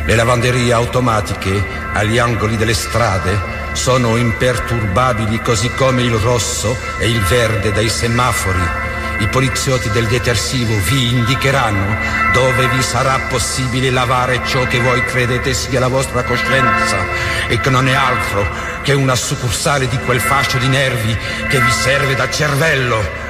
Le lavanderie automatiche agli angoli delle strade sono imperturbabili, così come il rosso e il verde dei semafori. I poliziotti del detersivo vi indicheranno dove vi sarà possibile lavare ciò che voi credete sia la vostra coscienza e che non è altro che una succursale di quel fascio di nervi che vi serve da cervello.